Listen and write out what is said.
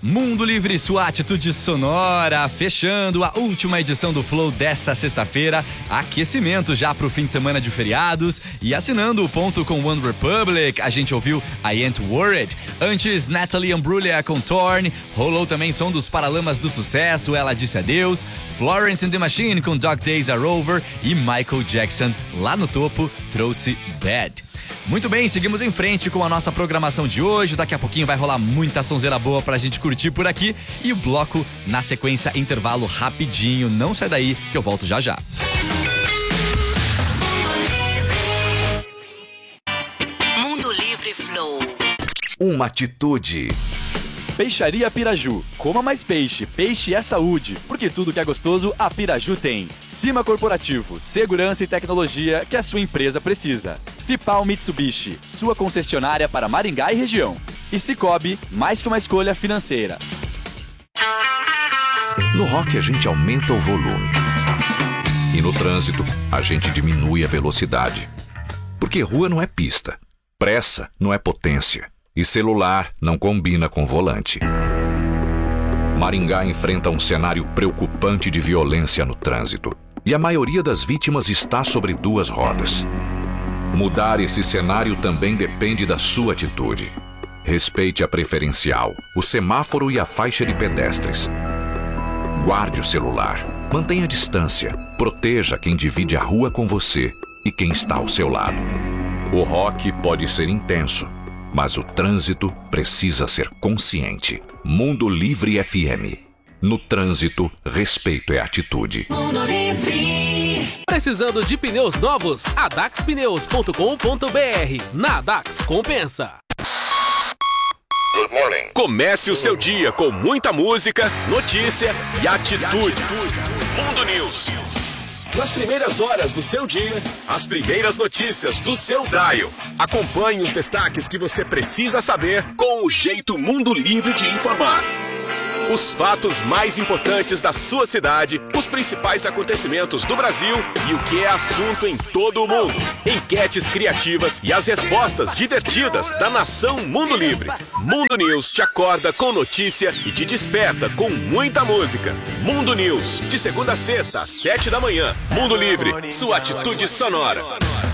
Mundo Livre, sua atitude sonora, fechando a última edição do Flow dessa sexta-feira. Aquecimento já pro fim de semana de feriados. E assinando o ponto com One Republic, a gente ouviu I Ain't Worried. Antes, Natalie Imbruglia com Torn. Rolou também som dos Paralamas do Sucesso, Ela Disse Adeus. Florence and the Machine com Dog Days Are Over. E Michael Jackson, lá no topo, trouxe Bad. Muito bem, seguimos em frente com a nossa programação de hoje. Daqui a pouquinho vai rolar muita sonzeira boa pra gente curtir por aqui. E o bloco, na sequência, intervalo rapidinho. Não sai daí que eu volto já já. Mundo Livre Flow. Uma atitude. Peixaria Piraju. Coma mais peixe. Peixe é saúde. Porque tudo que é gostoso, a Piraju tem. Cima Corporativo. Segurança e tecnologia que a sua empresa precisa. Fipal Mitsubishi. Sua concessionária para Maringá e região. E Cicobi, mais que uma escolha financeira. No rock a gente aumenta o volume. E no trânsito a gente diminui a velocidade. Porque rua não é pista. Pressa não é potência. E celular não combina com volante. Maringá enfrenta um cenário preocupante de violência no trânsito. E a maioria das vítimas está sobre duas rodas. Mudar esse cenário também depende da sua atitude. Respeite a preferencial, o semáforo e a faixa de pedestres. Guarde o celular. Mantenha a distância. Proteja quem divide a rua com você e quem está ao seu lado. O rock pode ser intenso, mas o trânsito precisa ser consciente. Mundo Livre FM. No trânsito, respeito é atitude. Mundo Livre. Precisando de pneus novos? adaxpneus.com.br. Na Adax compensa. Comece o seu dia com muita música, notícia e atitude. Mundo News. Nas primeiras horas do seu dia, as primeiras notícias do seu dial. Acompanhe os destaques que você precisa saber com o jeito Mundo Livre de informar. Os fatos mais importantes da sua cidade, os principais acontecimentos do Brasil e o que é assunto em todo o mundo. Enquetes criativas e as respostas divertidas da nação Mundo Livre. Mundo News te acorda com notícia e te desperta com muita música. Mundo News, de segunda a sexta às 7 da manhã. Mundo Livre, sua atitude sonora.